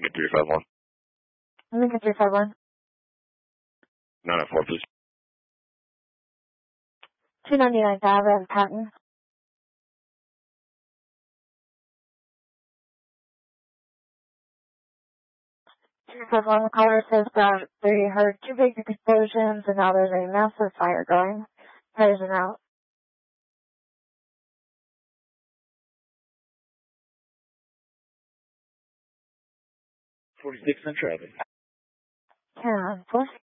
351. Lincoln 351. 994, please. 299th Ave and Patton. 351, the caller says that they heard two big explosions and now there's a massive fire going. Prayers are out. 46 Central Avenue. 10 on 4.